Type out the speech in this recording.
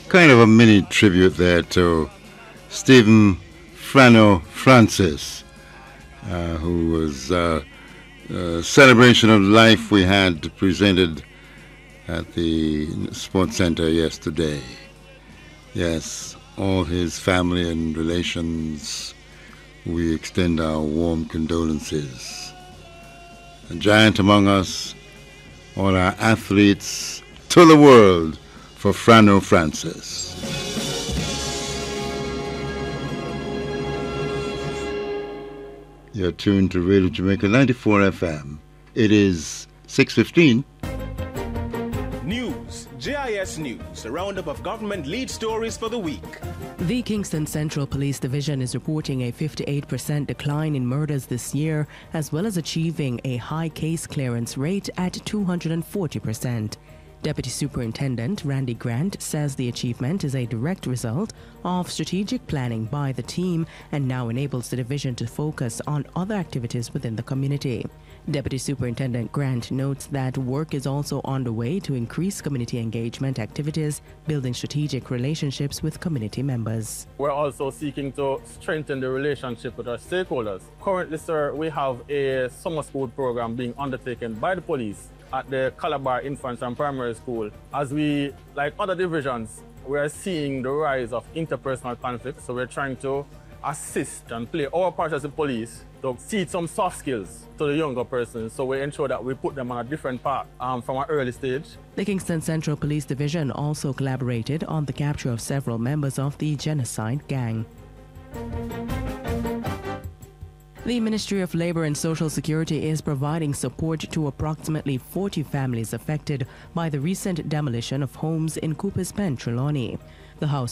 kind of a mini tribute there to Stephen Frano Francis, who was celebration of life we had presented at the Sports Center yesterday. Yes, all his family and relations, we extend our warm condolences. A giant among us, all our athletes, to the world for Frano Francis. You're tuned to Radio Jamaica 94 FM. It is 6:15. News, JIS News, a roundup of government lead stories for the week. The Kingston Central Police Division is reporting a 58% decline in murders this year, as well as achieving a high case clearance rate at 240%. Deputy Superintendent Randy Grant says the achievement is a direct result of strategic planning by the team and now enables the division to focus on other activities within the community. Deputy Superintendent Grant notes that work is also underway to increase community engagement activities, building strategic relationships with community members. We're also seeking to strengthen the relationship with our stakeholders. Currently, sir, we have a summer school program being undertaken by the police at the Calabar Infants and Primary School. As we, like other divisions, we are seeing the rise of interpersonal conflict, so we're trying to assist and play our part as the police to teach some soft skills to the younger persons, so we ensure that we put them on a different path from an early stage. The Kingston Central Police Division also collaborated on the capture of several members of the genocide gang. The Ministry of Labour and Social Security is providing support to approximately 40 families affected by the recent demolition of homes in Cooper's Bend, Trelawney. The House